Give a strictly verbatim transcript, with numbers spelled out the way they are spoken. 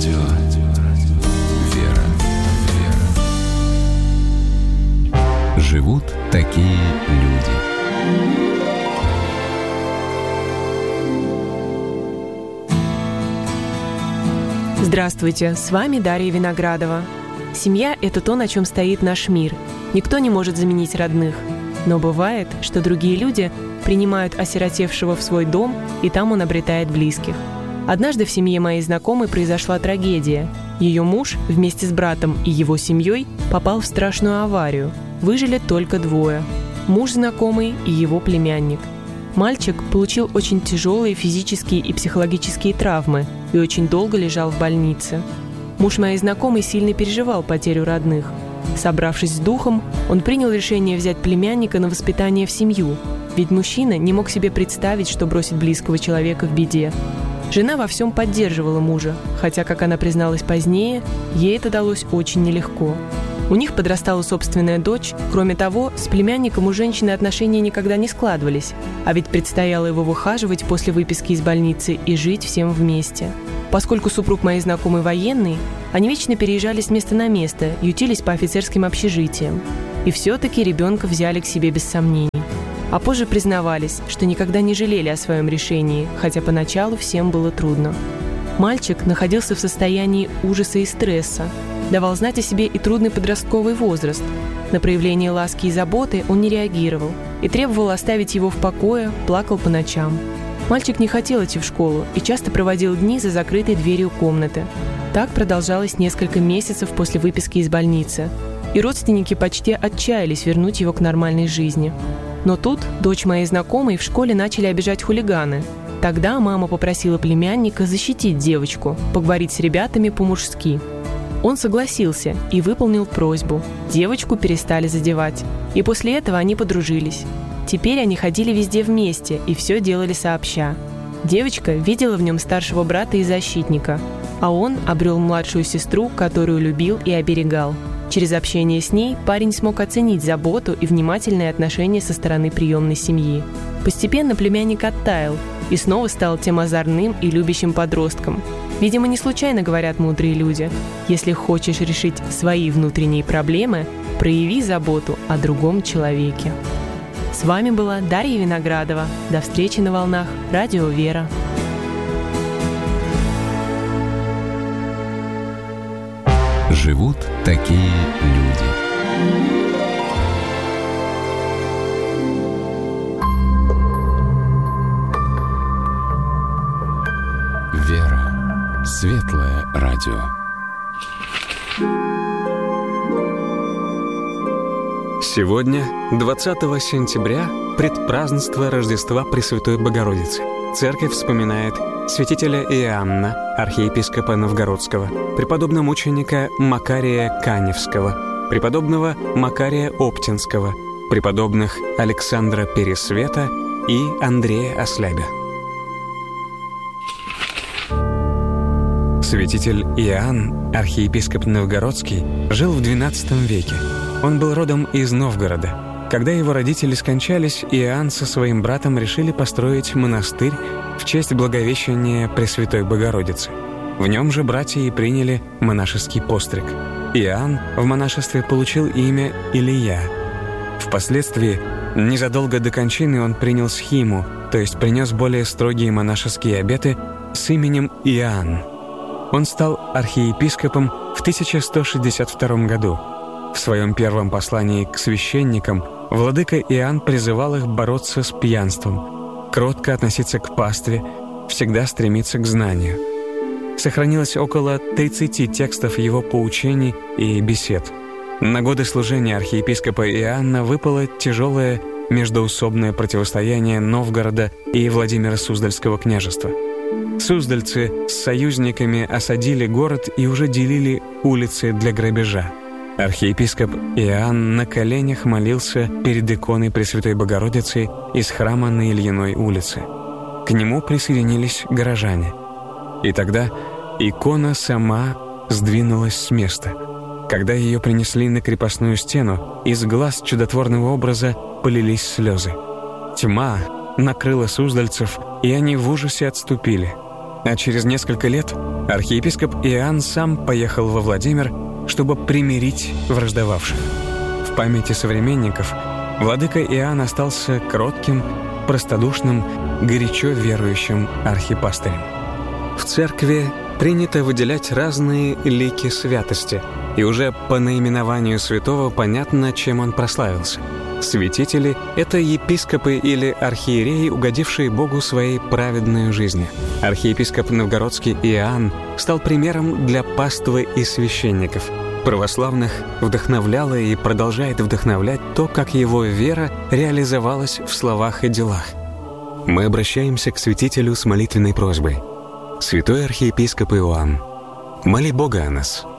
Радио «Вера». Живут такие люди. Здравствуйте, с вами Дарья Виноградова. Семья – это то, на чем стоит наш мир. Никто не может заменить родных. Но бывает, что другие люди принимают осиротевшего в свой дом, и там он обретает близких. Однажды в семье моей знакомой произошла трагедия. Ее муж вместе с братом и его семьей попал в страшную аварию. Выжили только двое – муж знакомый и его племянник. Мальчик получил очень тяжелые физические и психологические травмы и очень долго лежал в больнице. Муж моей знакомой сильно переживал потерю родных. Собравшись с духом, он принял решение взять племянника на воспитание в семью, ведь мужчина не мог себе представить, что бросит близкого человека в беде. Жена во всем поддерживала мужа, хотя, как она призналась позднее, ей это далось очень нелегко. У них подрастала собственная дочь. Кроме того, с племянником у женщины отношения никогда не складывались, а ведь предстояло его выхаживать после выписки из больницы и жить всем вместе. Поскольку супруг моей знакомой военный, они вечно переезжали с места на место, ютились по офицерским общежитиям. И все-таки ребенка взяли к себе без сомнений. А позже признавались, что никогда не жалели о своем решении, хотя поначалу всем было трудно. Мальчик находился в состоянии ужаса и стресса, давал знать о себе и трудный подростковый возраст. На проявление ласки и заботы он не реагировал и требовал оставить его в покое, плакал по ночам. Мальчик не хотел идти в школу и часто проводил дни за закрытой дверью комнаты. Так продолжалось несколько месяцев после выписки из больницы, и родственники почти отчаялись вернуть его к нормальной жизни. Но тут дочь моей знакомой в школе начали обижать хулиганы. Тогда мама попросила племянника защитить девочку, поговорить с ребятами по-мужски. Он согласился и выполнил просьбу. Девочку перестали задевать. И после этого они подружились. Теперь они ходили везде вместе и все делали сообща. Девочка видела в нем старшего брата и защитника, а он обрел младшую сестру, которую любил и оберегал. Через общение с ней парень смог оценить заботу и внимательное отношение со стороны приемной семьи. Постепенно племянник оттаял и снова стал тем озорным и любящим подростком. Видимо, не случайно говорят мудрые люди: если хочешь решить свои внутренние проблемы, прояви заботу о другом человеке. С вами была Дарья Виноградова. До встречи на волнах Радио «Вера». Живут такие люди. «Вера» — светлое радио. Сегодня, двадцатого сентября, предпразднество Рождества Пресвятой Богородицы. Церковь вспоминает святителя Иоанна, архиепископа Новгородского, преподобномученика Макария Каневского, преподобного Макария Оптинского, преподобных Александра Пересвета и Андрея Ослябя. Святитель Иоанн, архиепископ Новгородский, жил в двенадцатом веке. Он был родом из Новгорода. Когда его родители скончались, Иоанн со своим братом решили построить монастырь в честь Благовещения Пресвятой Богородицы. В нем же братья и приняли монашеский постриг. Иоанн в монашестве получил имя Илия. Впоследствии, незадолго до кончины, он принял схиму, то есть принес более строгие монашеские обеты с именем Иоанн. Он стал архиепископом в тысяча сто шестьдесят втором году. В своем первом послании к священникам владыка Иоанн призывал их бороться с пьянством, кротко относиться к пастве, всегда стремиться к знанию. Сохранилось около тридцати текстов его поучений и бесед. На годы служения архиепископа Иоанна выпало тяжелое междоусобное противостояние Новгорода и Владимира Суздальского княжества. Суздальцы с союзниками осадили город и уже делили улицы для грабежа. Архиепископ Иоанн на коленях молился перед иконой Пресвятой Богородицы из храма на Ильиной улице. К нему присоединились горожане. И тогда икона сама сдвинулась с места. Когда ее принесли на крепостную стену, из глаз чудотворного образа полились слезы. Тьма накрыла суздальцев, и они в ужасе отступили. А через несколько лет архиепископ Иоанн сам поехал во Владимир, чтобы примирить враждовавших. В памяти современников владыка Иоанн остался кротким, простодушным, горячо верующим архипастырем. В церкви принято выделять разные лики святости, и уже по наименованию святого понятно, чем он прославился. Святители — это епископы или архиереи, угодившие Богу своей праведной жизнью. Архиепископ Новгородский Иоанн стал примером для паствы и священников. Православных вдохновляло и продолжает вдохновлять то, как его вера реализовалась в словах и делах. Мы обращаемся к святителю с молитвенной просьбой. Святой архиепископ Иоанн, моли Бога о нас.